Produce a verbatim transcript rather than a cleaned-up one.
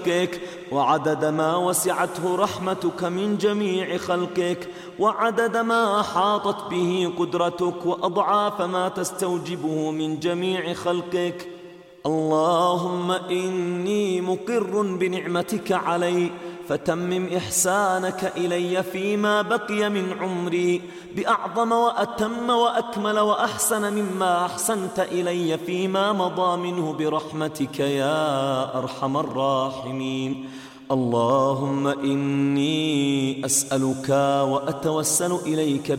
وعدد ما وسعته رحمتك من جميع خلقك، وعدد ما أحاطت به قدرتك، وأضعاف ما تستوجبه من جميع خلقك. اللهم إني مقر بنعمتك علي، فتمم إحسانك إلي فيما بقي من عمري بأعظم وأتم وأكمل وأحسن مما أحسنت إلي فيما مضى منه برحمتك يا أرحم الراحمين. اللهم إني أسألك وأتوسل إليك